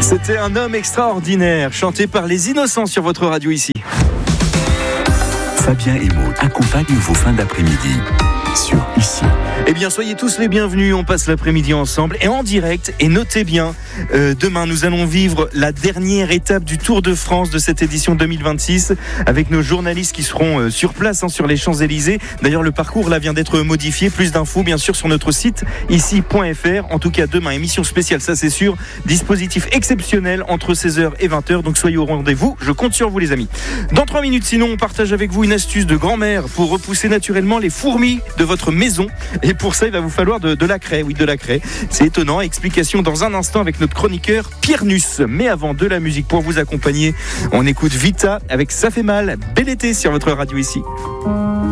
C'était Un homme extraordinaire, chanté par Les Innocents sur votre radio ici. Fabien et Maud accompagnent vos fins d'après-midi sur ici. Eh bien, soyez tous les bienvenus. On passe l'après-midi ensemble et en direct. Et notez bien, demain, nous allons vivre la dernière étape du Tour de France de cette édition 2026 avec nos journalistes qui seront sur place sur les Champs-Élysées. D'ailleurs, le parcours là vient d'être modifié. Plus d'infos, bien sûr, sur notre site ici.fr. En tout cas, demain, émission spéciale, ça c'est sûr. Dispositif exceptionnel entre 16h et 20h. Donc, soyez au rendez-vous. Je compte sur vous, les amis. Dans 3 minutes, sinon, on partage avec vous une astuce de grand-mère pour repousser naturellement les fourmis de votre maison. Et pour ça, il va vous falloir de la craie. Oui, de la craie. C'est étonnant. Explication dans un instant avec notre chroniqueur Pierre Nuss. Mais avant, de la musique pour vous accompagner, on écoute Vita avec Ça fait mal. Bel été sur votre radio ici.